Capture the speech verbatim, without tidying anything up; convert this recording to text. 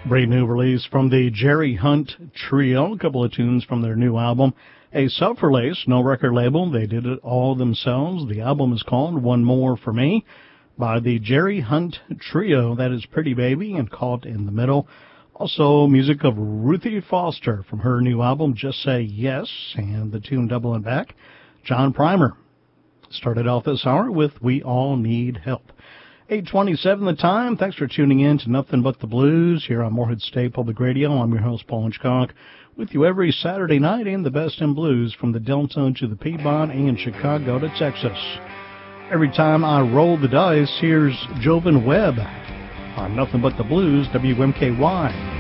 Brand new release from the Jerry Hunt Trio, a couple of tunes from their new album, a self-release, no record label. They did it all themselves. The album is called One More For Me by the Jerry Hunt Trio. That is Pretty Baby and Caught in the Middle. Also, music of Ruthie Foster from her new album, Just Say Yes, and the tune doubling back, John Primer. Started off this hour with We All Need Help. eight twenty-seven the time. Thanks for tuning in to Nothing But the Blues here on Morehead State Public Radio. I'm your host, Paul Hitchcock, with you every Saturday night in the best in blues from the Delta to the Piedmont and Chicago to Texas. Every time I roll the dice, here's Jovan Webb on Nothing But the Blues, W M K Y.